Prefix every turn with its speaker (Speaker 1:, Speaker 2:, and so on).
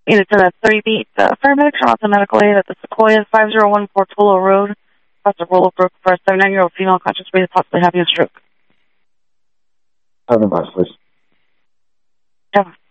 Speaker 1: It's in a 3-beat paramedics are also medical aid at the Sequoia 5014 Portola Road. Across the Willowbrook for a 79-year-old female conscious breathing, possibly having a stroke.
Speaker 2: Have an advice, please.
Speaker 1: Yeah.